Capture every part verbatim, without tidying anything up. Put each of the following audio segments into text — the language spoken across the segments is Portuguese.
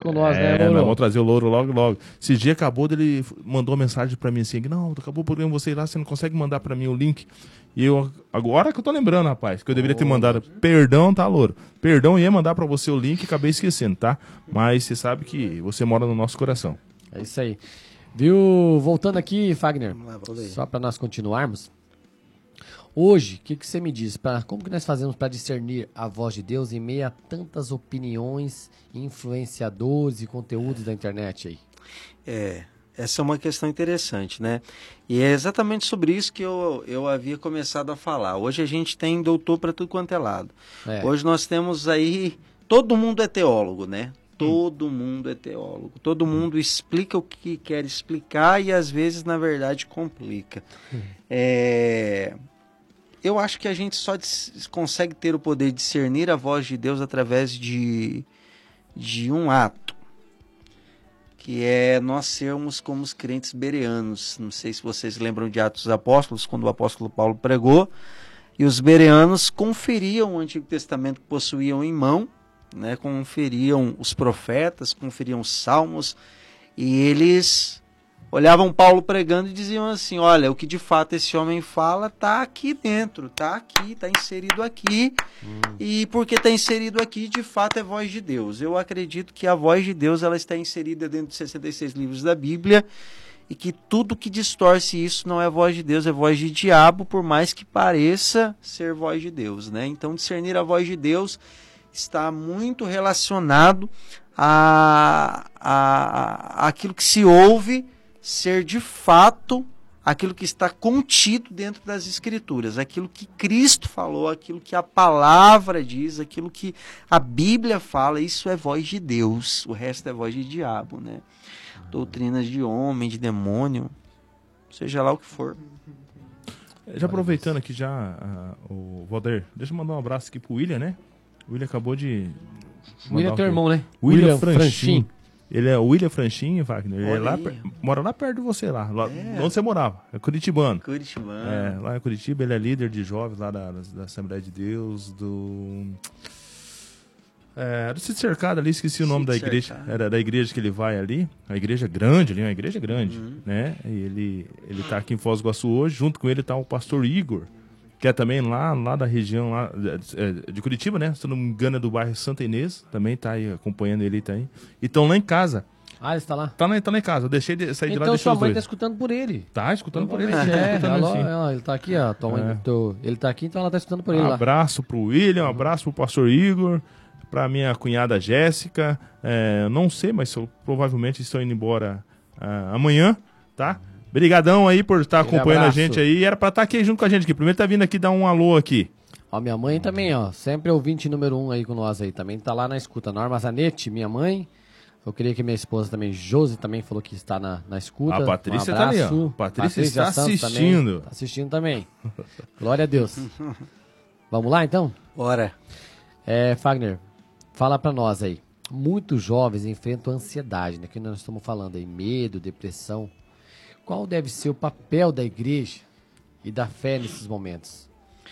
com nós, é, né, Louro? Nós vamos trazer o Louro logo, logo. Esse dia acabou, ele mandou uma mensagem pra mim assim, não, acabou o programa, você ir lá, você não consegue mandar pra mim o link. E eu, agora que eu tô lembrando, rapaz, que eu deveria ter mandado, perdão, tá, Louro? Perdão, ia mandar pra você o link e acabei esquecendo, tá? Mas você sabe que você mora no nosso coração. É isso aí. Viu? Voltando aqui, Fagner, lá, só pra nós continuarmos. Hoje, o que, que você me diz? Pra, como que nós fazemos para discernir a voz de Deus em meio a tantas opiniões, influenciadores e conteúdos da internet aí? É, essa é uma questão interessante, né? E é exatamente sobre isso que eu, eu havia começado a falar. Hoje a gente tem doutor para tudo quanto é lado. É. Hoje nós temos aí, todo mundo é teólogo, né? Todo mundo é teólogo. Todo mundo explica o que quer explicar e às vezes, na verdade, complica. É... Eu acho que a gente só dis- consegue ter o poder de discernir a voz de Deus através de, de um ato, que é nós sermos como os crentes bereanos. Não sei se vocês lembram de Atos dos Apóstolos, quando o apóstolo Paulo pregou, e os bereanos conferiam o Antigo Testamento que possuíam em mão, né, conferiam os profetas, conferiam os salmos, e eles olhavam Paulo pregando e diziam assim, olha, o que de fato esse homem fala está aqui dentro, está aqui, está inserido aqui, hum. e porque está inserido aqui, de fato é voz de Deus. Eu acredito que a voz de Deus ela está inserida dentro dos sessenta e seis livros da Bíblia, e que tudo que distorce isso não é voz de Deus, é voz de diabo, por mais que pareça ser voz de Deus, né? Então discernir a voz de Deus está muito relacionado a, a, a aquilo que se ouve ser de fato aquilo que está contido dentro das Escrituras, aquilo que Cristo falou, aquilo que a palavra diz, aquilo que a Bíblia fala, isso é voz de Deus, o resto é voz de diabo, né? Doutrinas de homem, de demônio, seja lá o que for. Já aproveitando aqui já, uh, o Valder, deixa eu mandar um abraço aqui pro William, né? O William acabou de... O William é teu irmão, né? William, William Franchin. Franchin. Ele é o William Franchin, Wagner. Ele é lá, Olha aí. mora lá perto de você, lá. lá É. Onde você morava. É curitibano. Curitibano. É, lá em Curitiba, ele é líder de jovens lá da, da Assembleia de Deus, do... É, do Sítio Cercado ali, esqueci o nome Sítio da igreja. Cercado. Era da igreja que ele vai ali. A igreja grande ali, uma igreja grande, Uhum. né? E ele, ele tá aqui em Foz do Iguaçu hoje. Junto com ele tá o pastor Igor, que é também lá, lá da região lá, de, de Curitiba, né? Se eu não me engano, é do bairro Santa Inês. Também tá aí acompanhando ele, tá aí. E estão lá em casa. Ah, ele está lá? Tá lá, tá lá em casa. Eu deixei de sair de lá e Então deixei sua os mãe dois. está escutando por ele. Tá escutando por ele. Provavelmente Tá É, escutando alô, assim. ó, ele tá aqui, ó. Tua mãe, É. teu- ele tá aqui, então ela tá escutando por ele Um lá. abraço pro William, um abraço pro pastor Igor, pra minha cunhada Jéssica. É, não sei, mas eu, provavelmente estão indo embora ah, amanhã, tá? Obrigadão aí por estar Aquele acompanhando abraço. a gente aí. Era pra estar aqui junto com a gente aqui. Primeiro tá vindo aqui dar um alô aqui. Ó, minha mãe também, ó. Sempre ouvinte número um aí com nós aí. Também tá lá na escuta. Norma Zanetti, minha mãe. Eu queria que minha esposa também, Josi, também falou que está na, na escuta. A Patrícia um tá ali, ó. abraço. Patrícia está Santos assistindo. Também, tá assistindo também. Glória a Deus. Vamos lá, então? Bora. É, Fagner, fala pra nós aí. Muitos jovens enfrentam ansiedade, né? Que nós estamos falando aí, medo, depressão. Qual deve ser o papel da igreja e da fé nesses momentos?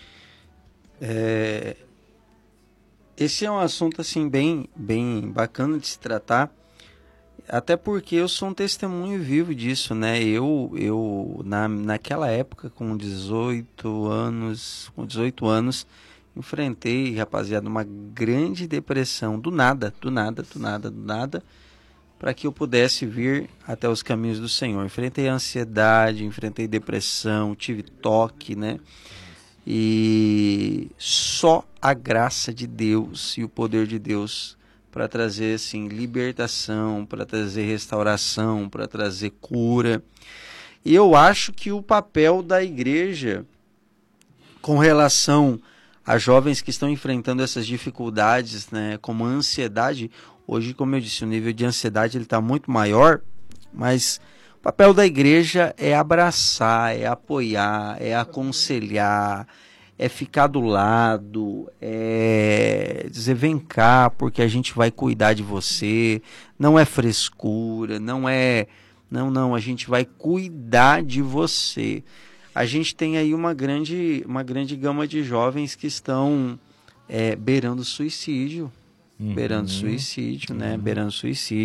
É, esse é um assunto assim bem, bem bacana de se tratar, até porque eu sou um testemunho vivo disso, né? Eu, eu na, naquela época, com dezoito anos, com dezoito anos, enfrentei, rapaziada, uma grande depressão, do nada, do nada, do nada, do nada, para que eu pudesse vir até os caminhos do Senhor. Enfrentei ansiedade, enfrentei depressão, tive toque, né? E só a graça de Deus e o poder de Deus para trazer assim libertação, para trazer restauração, para trazer cura. E eu acho que o papel da igreja com relação a jovens que estão enfrentando essas dificuldades, né, como a ansiedade, hoje, como eu disse, o nível de ansiedade ele está muito maior, mas o papel da igreja é abraçar, é apoiar, é aconselhar, é ficar do lado, é dizer, vem cá, porque a gente vai cuidar de você, não é frescura, não é, não, não, a gente vai cuidar de você. A gente tem aí uma grande, uma grande gama de jovens que estão é, beirando suicídio, uhum. beirando suicídio, né, uhum. beirando suicídio.